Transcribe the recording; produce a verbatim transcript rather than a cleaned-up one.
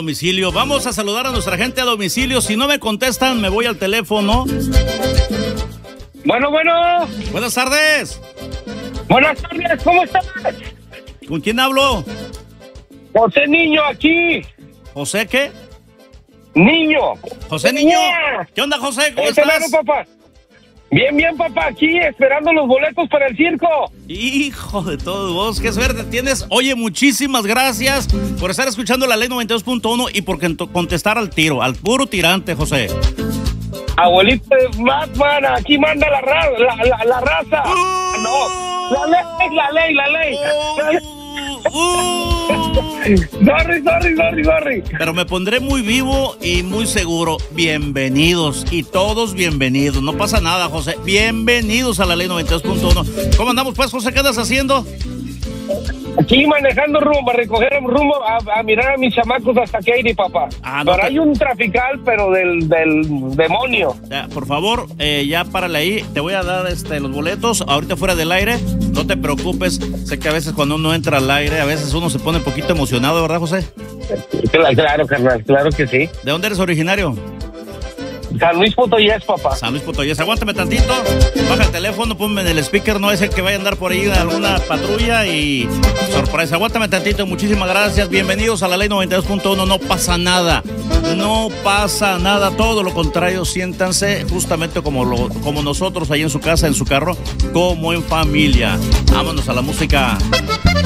domicilio. Vamos a saludar a nuestra gente a domicilio. Si no me contestan, me voy al teléfono. Bueno, bueno. Buenas tardes. Buenas tardes, ¿cómo estás? ¿Con quién hablo? José Niño aquí. ¿José qué? Niño. José Niño. ¿Qué onda, José? ¿Cómo Este estás? mero, papá. Bien, bien, papá, aquí esperando los boletos para el circo. Hijo de todo, vos, qué suerte tienes. Oye, muchísimas gracias por estar escuchando la ley noventa y dos punto uno y por contestar al tiro, al puro tirante, José. Abuelito de Batman, aquí manda la, ra la, la, la raza. Uh, no, la ley, la ley, la ley. Uh, la ley. Uh. Sorry, sorry, sorry, sorry. Pero me pondré muy vivo y muy seguro. Bienvenidos y todos bienvenidos. No pasa nada, José. Bienvenidos a la ley noventa y dos punto uno. ¿Cómo andamos, pues, José? ¿Qué andas haciendo? Aquí manejando rumbo, a recoger rumbo, a, a mirar a mis chamacos hasta Katy, papá. Ah, no pero te... hay un trafical, pero del, del demonio. Ya, por favor, eh, ya párale ahí. Te voy a dar este, los boletos ahorita fuera del aire. No te preocupes. Sé que a veces cuando uno entra al aire, a veces uno se pone un poquito emocionado, ¿verdad, José? Claro, carnal, claro que sí. ¿De dónde eres originario? San Luis Potoyés, papá. San Luis Potoyés. Aguántame tantito. Baja el teléfono, ponme en el speaker. No es el que vaya a andar por ahí en alguna patrulla y sorpresa. Aguántame tantito. Muchísimas gracias. Bienvenidos a la ley noventa y dos punto uno. No pasa nada. No pasa nada. Todo lo contrario. Siéntanse justamente como, lo, como nosotros ahí en su casa, en su carro, como en familia. Vámonos a la música.